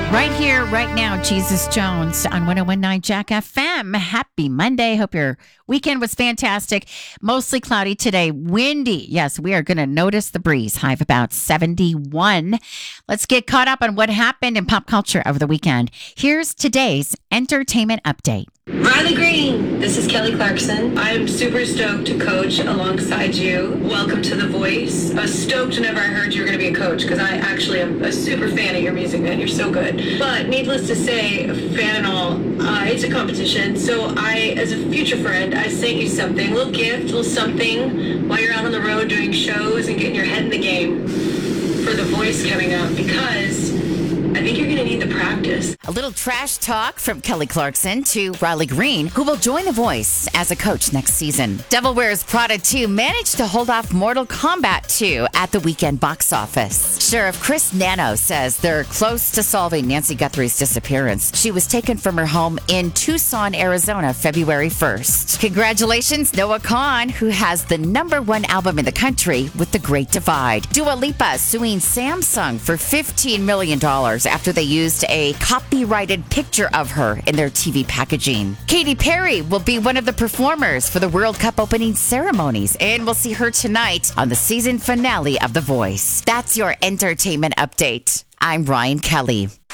Right here, right now, Jesus Jones on 1019 Jack FM. Happy Monday. Hope your weekend was fantastic. Mostly cloudy today. Windy. Yes, we are going to notice the breeze. High of about 71. Let's get caught up on what happened in pop culture over the weekend. Here's today's entertainment update. Riley Green, this is Kelly Clarkson. I'm super stoked to coach alongside you. Welcome to The Voice. I was stoked whenever I heard you were going to be a coach because I actually am a super fan of your music, man. You're so good. But needless to say, fan and all, it's a competition. So I, as a future friend, I sent you something, a little gift, a little something while you're out on the road doing shows and getting your head in the game for The Voice coming up because I think you're going to need the practice. A little trash talk from Kelly Clarkson to Riley Green, who will join The Voice as a coach next season. Devil Wears Prada 2 managed to hold off Mortal Kombat 2 at the weekend box office. Sheriff Chris Nano says they're close to solving Nancy Guthrie's disappearance. She was taken from her home in Tucson, Arizona, February 1st. Congratulations, Noah Kahan, who has the #1 album in the country with The Great Divide. Dua Lipa suing Samsung for $15 million after they used a copyrighted picture of her in their TV packaging. Katy Perry will be one of the performers for the World Cup opening ceremonies, and we'll see her tonight on the season finale of The Voice. That's your entertainment update. I'm Ryan Kelly.